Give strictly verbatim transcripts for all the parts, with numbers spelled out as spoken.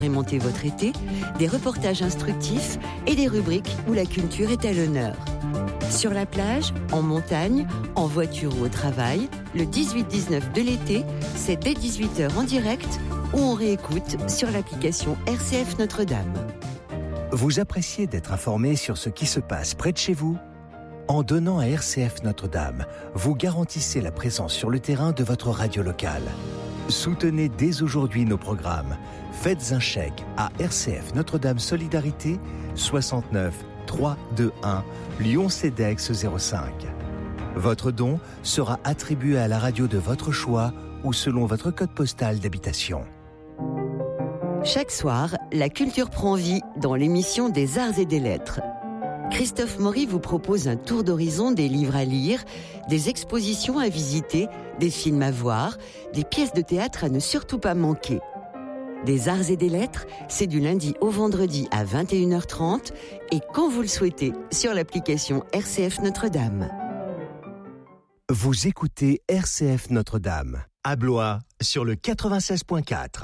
Remontez votre été, des reportages instructifs et des rubriques où la culture est à l'honneur. Sur la plage, en montagne, en voiture ou au travail, le dix-huit dix-neuf de l'été, c'est dès dix-huit heures en direct ou on réécoute sur l'application R C F Notre-Dame. Vous appréciez d'être informé sur ce qui se passe près de chez vous ? En donnant à R C F Notre-Dame, vous garantissez la présence sur le terrain de votre radio locale. Soutenez dès aujourd'hui nos programmes. Faites un chèque à R C F Notre-Dame Solidarité soixante-neuf trois deux un Lyon Cedex zéro cinq. Votre don sera attribué à la radio de votre choix ou selon votre code postal d'habitation. Chaque soir, la culture prend vie dans l'émission des Arts et des Lettres. Christophe Maury vous propose un tour d'horizon des livres à lire, des expositions à visiter, des films à voir, des pièces de théâtre à ne surtout pas manquer. Des Arts et des Lettres, c'est du lundi au vendredi à vingt et une heures trente et quand vous le souhaitez sur l'application R C F Notre-Dame. Vous écoutez R C F Notre-Dame, à Blois, sur le quatre-vingt-seize virgule quatre.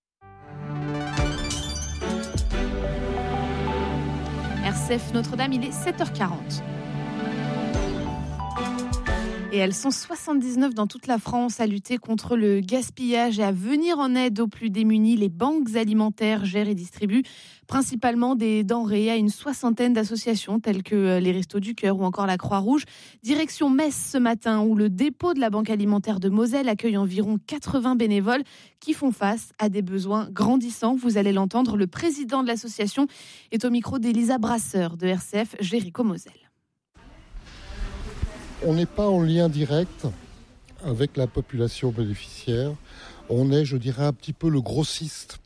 R C F Notre-Dame, il est sept heures quarante. Et elles sont soixante-dix-neuf dans toute la France à lutter contre le gaspillage et à venir en aide aux plus démunis. Les banques alimentaires gèrent et distribuent principalement des denrées à une soixantaine d'associations telles que les Restos du Cœur ou encore la Croix-Rouge. Direction Metz ce matin où le dépôt de la Banque alimentaire de Moselle accueille environ quatre-vingts bénévoles qui font face à des besoins grandissants. Vous allez l'entendre, le président de l'association est au micro d'Elisa Brasseur de R C F Jéricho-Moselle. On n'est pas en lien direct avec la population bénéficiaire. On est, je dirais, un petit peu le grossiste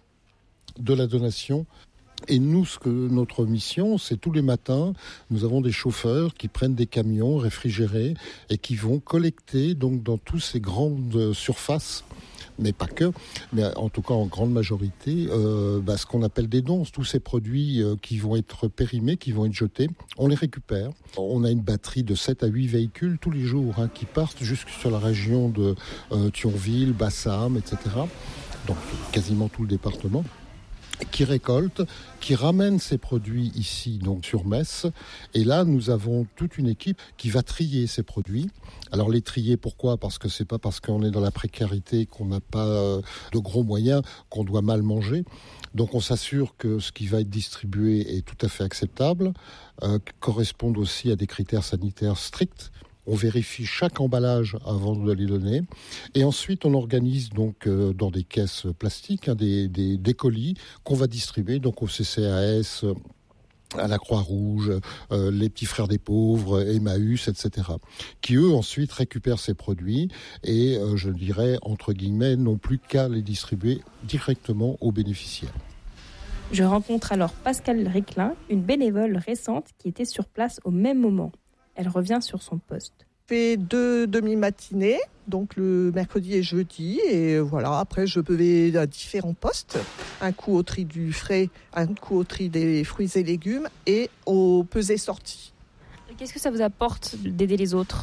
de la donation. Et nous, ce que notre mission, c'est tous les matins, nous avons des chauffeurs qui prennent des camions réfrigérés et qui vont collecter donc dans toutes ces grandes surfaces, mais pas que, mais en tout cas en grande majorité, euh, bah, ce qu'on appelle des dons, tous ces produits euh, qui vont être périmés, qui vont être jetés, on les récupère. On a une batterie de sept à huit véhicules tous les jours hein, qui partent jusque sur la région de euh, Thionville, Bassam, et cetera. Donc quasiment tout le département, qui récolte, qui ramène ces produits ici, donc sur Metz. Et là, nous avons toute une équipe qui va trier ces produits. Alors les trier, pourquoi ? Parce que c'est pas parce qu'on est dans la précarité, qu'on n'a pas euh, de gros moyens, qu'on doit mal manger. Donc on s'assure que ce qui va être distribué est tout à fait acceptable, euh, correspond aussi à des critères sanitaires stricts. On vérifie chaque emballage avant de les donner. Et ensuite, on organise donc euh, dans des caisses plastiques hein, des, des, des colis qu'on va distribuer donc au C C A S, à la Croix-Rouge, euh, les petits frères des pauvres, Emmaüs, et cetera. Qui eux ensuite récupèrent ces produits et euh, je dirais entre guillemets n'ont plus qu'à les distribuer directement aux bénéficiaires. Je rencontre alors Pascal Riclin, une bénévole récente qui était sur place au même moment. Elle revient sur son poste. Je fais deux demi-matinées, donc le mercredi et jeudi. Et voilà, après je vais à différents postes. Un coup au tri du frais, un coup au tri des fruits et légumes et au pesé sorti. Qu'est-ce que ça vous apporte d'aider les autres ?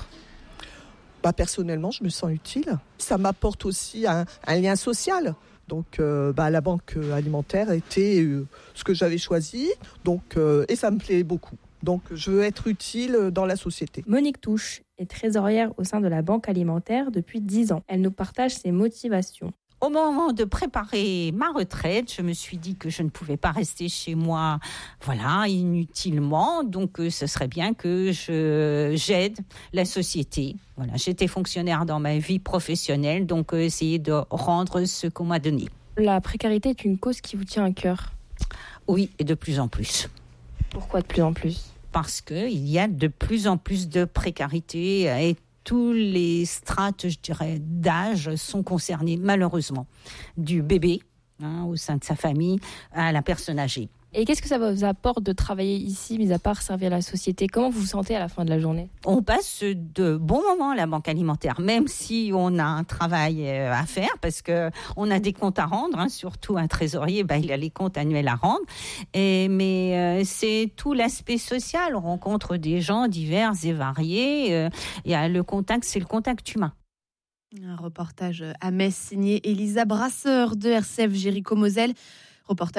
Bah, personnellement, je me sens utile. Ça m'apporte aussi un, un lien social. Donc euh, bah, la banque alimentaire était euh, ce que j'avais choisi donc, euh, et ça me plaît beaucoup. Donc, je veux être utile dans la société. Monique Touche est trésorière au sein de la Banque alimentaire depuis dix ans. Elle nous partage ses motivations. Au moment de préparer ma retraite, je me suis dit que je ne pouvais pas rester chez moi, voilà, inutilement. Donc, euh, ce serait bien que je, j'aide la société. Voilà, j'étais fonctionnaire dans ma vie professionnelle, donc euh, essayer de rendre ce qu'on m'a donné. La précarité est une cause qui vous tient à cœur ? Oui, et de plus en plus. Pourquoi de plus en plus ? Parce qu'il y a de plus en plus de précarité et tous les strates, je dirais, d'âge sont concernés, malheureusement, du bébé hein, au sein de sa famille à la personne âgée. Et qu'est-ce que ça vous apporte de travailler ici, mis à part servir la société ? Comment vous vous sentez à la fin de la journée ? On passe de bons moments à la Banque alimentaire, même si on a un travail à faire, parce qu'on a des comptes à rendre, hein, surtout un trésorier, bah, il a les comptes annuels à rendre. Et, mais euh, c'est tout l'aspect social, on rencontre des gens divers et variés. Euh, et le contact, c'est le contact humain. Un reportage à Metz signé Elisa Brasseur de R C F Jéricho-Moselle. Reportage